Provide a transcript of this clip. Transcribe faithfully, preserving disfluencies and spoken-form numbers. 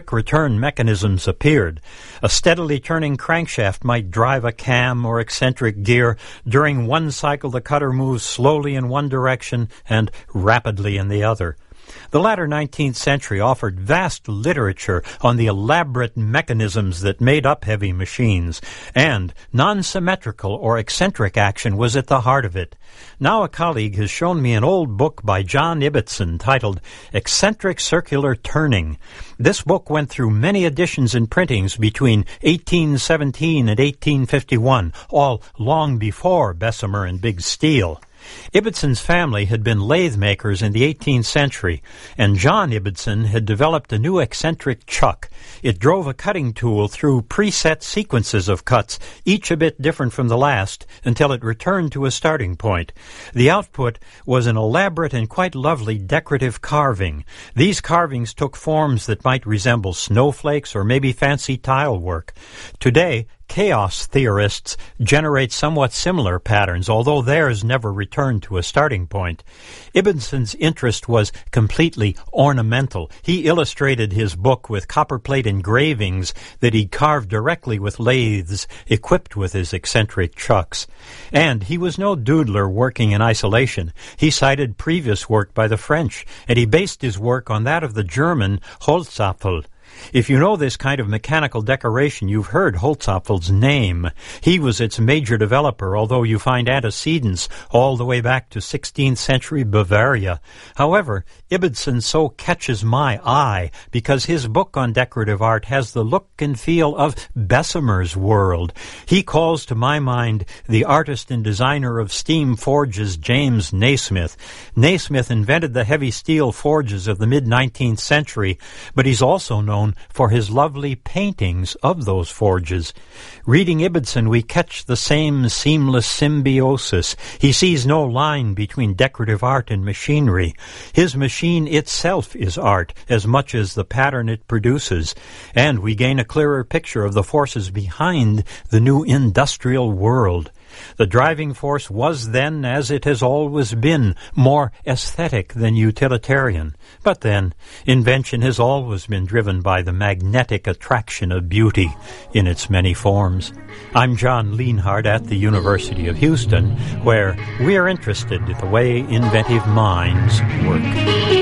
return mechanisms appeared. A steadily turning crankshaft might drive a cam or eccentric gear. During one cycle, the cutter moves slowly in one direction and rapidly in the other. The latter nineteenth century offered vast literature on the elaborate mechanisms that made up heavy machines, and non-symmetrical or eccentric action was at the heart of it. Now a colleague has shown me an old book by John Ibbotson titled Eccentric Circular Turning. This book went through many editions and printings between eighteen seventeen and eighteen fifty-one, all long before Bessemer and Big Steel. Ibbotson's family had been lathe makers in the eighteenth century, and John Ibbotson had developed a new eccentric chuck. It drove a cutting tool through preset sequences of cuts, each a bit different from the last, until it returned to a starting point. The output was an elaborate and quite lovely decorative carving. These carvings took forms that might resemble snowflakes or maybe fancy tile work. Today, chaos theorists generate somewhat similar patterns, although theirs never returned to a starting point. Ibbotson's interest was completely ornamental. He illustrated his book with copperplate engravings that he carved directly with lathes equipped with his eccentric chucks. And he was no doodler working in isolation. He cited previous work by the French, and he based his work on that of the German Holzapfel. If you know this kind of mechanical decoration, you've heard Holzapfel's name. He was its major developer, although you find antecedents all the way back to sixteenth century Bavaria. However, Ibbotson so catches my eye because his book on decorative art has the look and feel of Bessemer's world. He calls to my mind the artist and designer of steam forges, James Naismith. Naismith invented the heavy steel forges of the mid-nineteenth century, but he's also known for his lovely paintings of those forges. Reading Ibbotson, we catch the same seamless symbiosis. He sees no line between decorative art and machinery. His machine itself is art, as much as the pattern it produces, and we gain a clearer picture of the forces behind the new industrial world. The driving force was then, as it has always been, more aesthetic than utilitarian. But then, invention has always been driven by the magnetic attraction of beauty in its many forms. I'm John Lienhard at the University of Houston, where we are interested in the way inventive minds work.